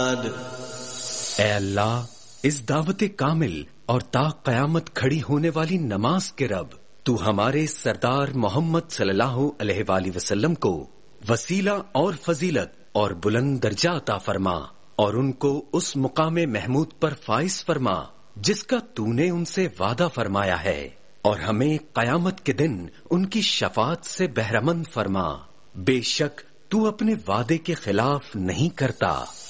ए अल्लाह, इस दावत कामिल और ता कयामत खड़ी होने वाली नमाज के रब, तू हमारे सरदार मोहम्मद सल्लल्लाहु अलैहि वसल्लम को वसीला और फजीलत और बुलंद दर्जा अता फरमा और उनको उस मुकामे महमूद पर फाइज फरमा जिसका तूने उनसे वादा फरमाया है, और हमें कयामत के दिन उनकी शफात से बहरमंद फरमा। बेशक तू अपने वादे के खिलाफ नहीं करता।